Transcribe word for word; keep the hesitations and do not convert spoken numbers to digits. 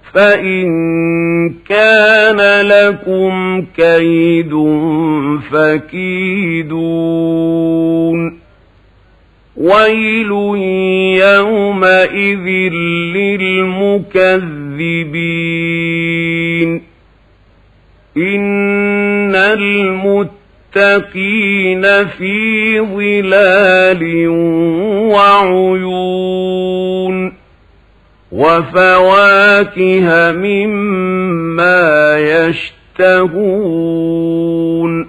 فإن كان لكم كيد فكيدون ويل يومئذ للمكذبين إن المتقين في ظلال وعيون وفواكه مما يشتهون